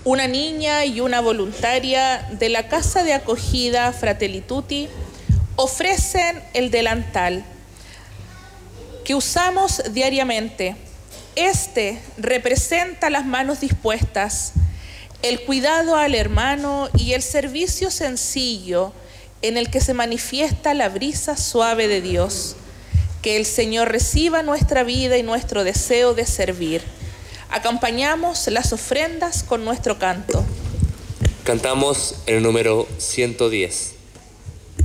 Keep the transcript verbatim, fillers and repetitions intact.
una niña y una voluntaria de la Casa de Acogida Fratelli Tutti ofrecen el delantal que usamos diariamente. Este representa las manos dispuestas, el cuidado al hermano y el servicio sencillo en el que se manifiesta la brisa suave de Dios. Que el Señor reciba nuestra vida y nuestro deseo de servir. Acompañamos las ofrendas con nuestro canto. Cantamos el número ciento diez.